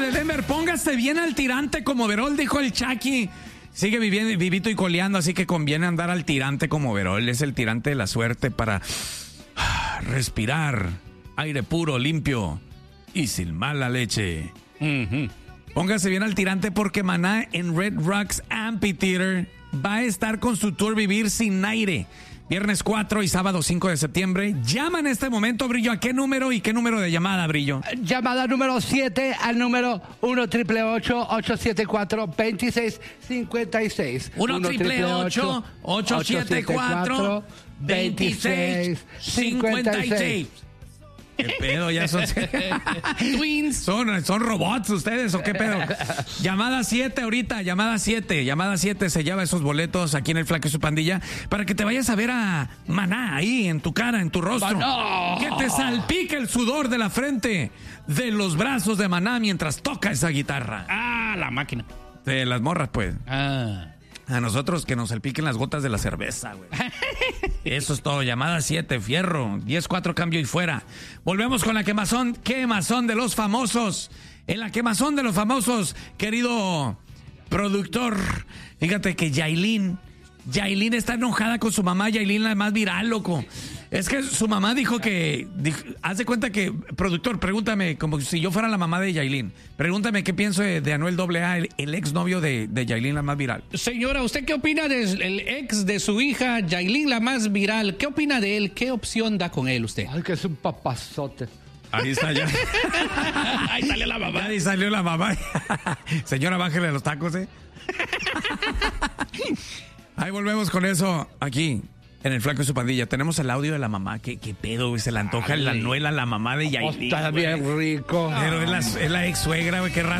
de Denver, póngase bien al tirante como Verol, dijo el Chucky. Sigue viviendo, vivito y coleando, así que conviene andar al tirante como Verol. Es el tirante de la suerte para respirar aire puro, limpio y sin mala leche. Póngase bien al tirante porque Maná en Red Rocks Amphitheater va a estar con su tour Vivir Sin Aire. Viernes 4 y sábado 5 de septiembre. Llama en este momento, Brillo. ¿A qué número y qué número de llamada, Brillo? Llamada número 7 al número 1-888-874-2656. 1-888-874-2656. ¿Qué pedo? ¿Ya son twins? ¿Son robots ustedes o qué pedo? Llamada 7 ahorita, llamada 7 se lleva esos boletos aquí en el Flaco y su Pandilla para que te vayas a ver a Maná ahí en tu cara, en tu rostro. ¡Maná! Que te salpique el sudor de la frente, de los brazos de Maná mientras toca esa guitarra. Ah, la máquina. De las morras, pues. Ah. A nosotros que nos salpiquen las gotas de la cerveza, güey. Eso es todo. Llamada 7, fierro. 10-4, cambio y fuera. Volvemos con la quemazón de los famosos. En la quemazón de los famosos, querido productor. Fíjate que Yailin está enojada con su mamá. Yailin, la más viral, loco. Es que su mamá dijo, haz de cuenta que, productor, pregúntame, como si yo fuera la mamá de Yailin. Pregúntame qué pienso de Anuel AA, el exnovio de Yailin, la más viral. Señora, ¿usted qué opina del ex de su hija, Yailin, la más viral? ¿Qué opina de él? ¿Qué opción da con él usted? Ay, que es un papazote. Ahí está ya. Ahí salió la mamá. Ahí salió la mamá. Señora, bájele los tacos, ¿eh? Ahí volvemos con eso aquí en el Flaco y su Pandilla. Tenemos el audio de la mamá. ¿Qué pedo, güey? Se le antoja la Anuel a la mamá de Yailin. Está bien rico. Pero es la ex suegra, güey. Qué raro.